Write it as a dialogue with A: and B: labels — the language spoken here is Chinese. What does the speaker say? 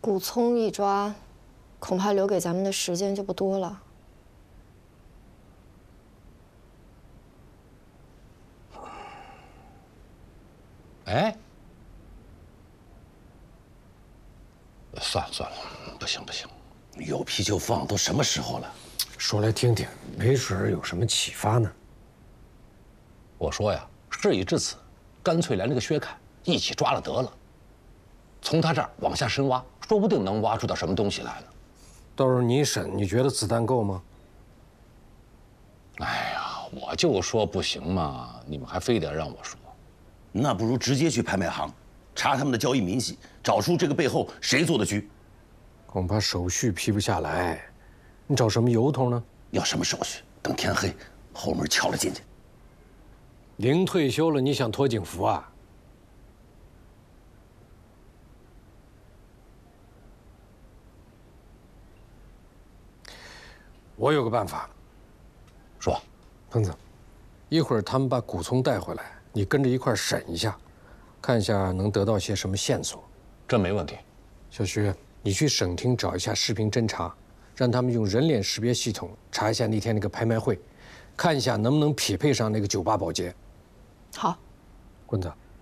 A: 古聪一抓，恐怕留给咱们的时间就不多了。
B: 哎，算了算了，不行不行，有屁就放，都什么时候了？
C: 说来听听，没准有什么启发呢。
B: 我说呀，事已至此，干脆连那个薛凯一起抓了得了。从他这儿往下深挖，说不定能挖出点什么东西来呢。
C: 到时候你审，你觉得子弹够吗？
B: 哎呀，我就说不行嘛，你们还非得让我说。
D: 那不如直接去拍卖行，查他们的交易明细，找出这个背后谁做的局。
C: 恐怕手续批不下来，你找什么由头呢？
D: 要什么手续？等天黑，后门敲了进去。
C: 您退休了，你想脱警服啊？我有个办法，
B: 说，
C: 彭子，一会儿他们把古聪带回来，你跟着一块儿审一下，看一下能得到些什么线索。
B: 这没问题。
C: 小徐，你去省厅找一下视频侦查，让他们用人脸识别系统查一下那天那个拍卖会，看一下能不能匹配上那个酒吧保洁。
A: 好，
C: 棍子，